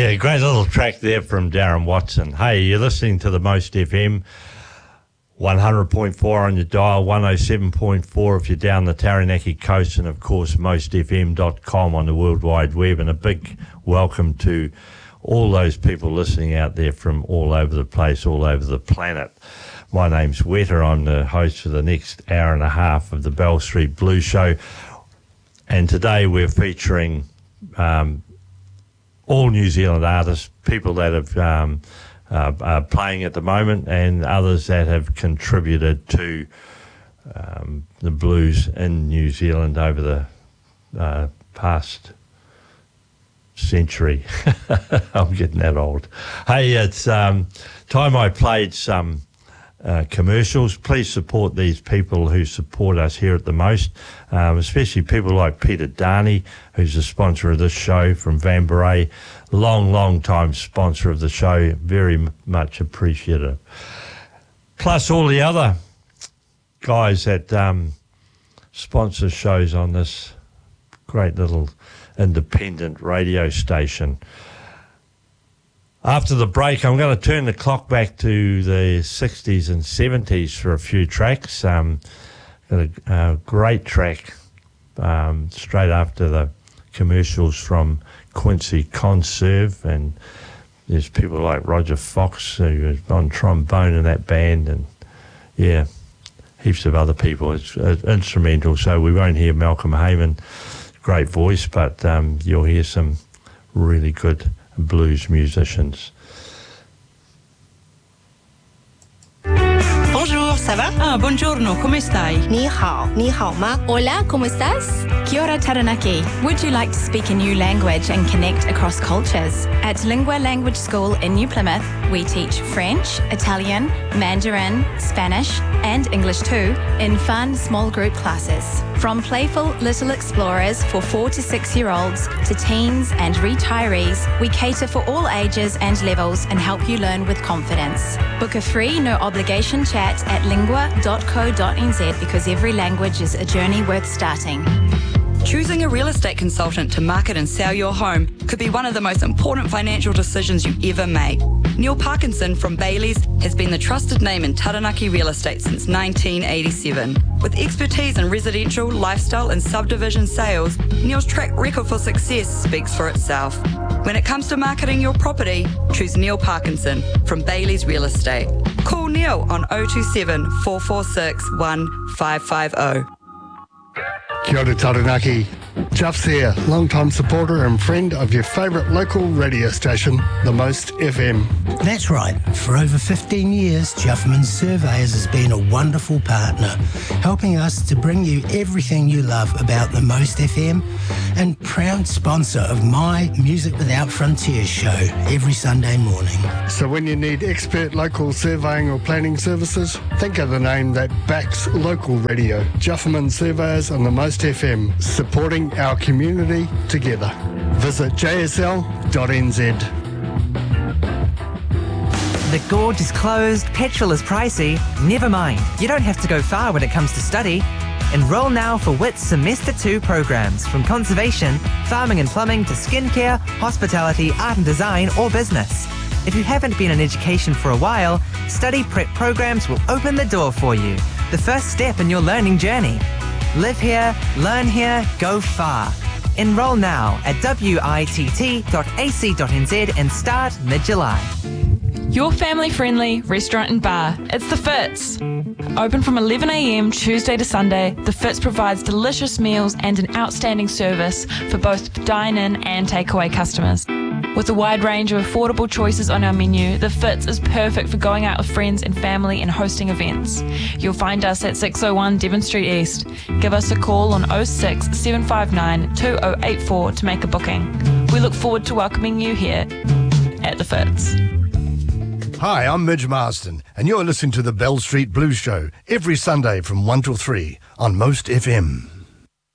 Yeah, great little track there from Darren Watson. Hey, you're listening to the Most FM, 100.4 on your dial, 107.4 if you're down the Taranaki coast, and of course mostfm.com on the World Wide Web. And a big welcome to all those people listening out there from all over the place, all over the planet. My name's Weta. I'm the host for the next hour and a half of the Bell Street Blues Show. And today we're featuring all New Zealand artists, people that are playing at the moment, and others that have contributed to the blues in New Zealand over the past century. I'm getting that old. Hey, it's time I played some commercials. Please support these people who support us here at the Most, especially people like Peter Darney, who's the sponsor of this show from Vanburay, long time sponsor of the show, very much appreciative. Plus all the other guys that sponsor shows on this great little independent radio station. After the break, I'm going to turn the clock back to the 60s and 70s for a few tracks. Got a great track straight after the commercials from Quincy Conserve, and there's people like Roger Fox, who was on trombone in that band, and yeah, heaps of other people. It's instrumental, so we won't hear Malcolm Heyman, great voice, but you'll hear some really good blues musicians. Bonjour, ça va? Buongiorno, come stai? Ni hao ma? Hola, ¿cómo estás? Kia ora Taranaki. Would you like to speak a new language and connect across cultures? At Lingua Language School in New Plymouth, we teach French, Italian, Mandarin, Spanish, and English too in fun small group classes. From playful little explorers for 4 to 6-year-olds to teens and retirees, we cater for all ages and levels and help you learn with confidence. Book a free, no obligation chat at lingua.co.nz because every language is a journey worth starting. Choosing a real estate consultant to market and sell your home could be one of the most important financial decisions you ever make. Neil Parkinson from Bailey's has been the trusted name in Taranaki real estate since 1987. With expertise in residential, lifestyle and subdivision sales, Neil's track record for success speaks for itself. When it comes to marketing your property, choose Neil Parkinson from Bailey's Real Estate. Call Neil on 027 446 1550. Kia ora Taranaki. Juff's here, long-time supporter and friend of your favourite local radio station, The Most FM. That's right. For over 15 years, Juffman Surveyors has been a wonderful partner, helping us to bring you everything you love about The Most FM, and proud sponsor of my Music Without Frontiers show every Sunday morning. So when you need expert local surveying or planning services, think of the name that backs local radio. Juffman Surveyors on The Most FM, supporting our community together. Visit jsl.nz. The gorge is closed, petrol is pricey. Never mind, you don't have to go far when it comes to study. Enroll now for WIT's Semester 2 programs, from conservation, farming and plumbing to skincare, hospitality, art and design or business. If you haven't been in education for a while, study prep programs will open the door for you. The first step in your learning journey. Live here, learn here, go far. Enroll now at witt.ac.nz and start mid-July. Your family-friendly restaurant and bar. It's The Fitz. Open from 11 a.m. Tuesday to Sunday, The Fitz provides delicious meals and an outstanding service for both dine-in and takeaway customers. With a wide range of affordable choices on our menu, The Fitz is perfect for going out with friends and family and hosting events. You'll find us at 601 Devon Street East. Give us a call on 06 759 2084 to make a booking. We look forward to welcoming you here at The Fitz. Hi, I'm Midge Marston, and you're listening to the Bell Street Blues Show every Sunday from 1 till 3 on Most FM.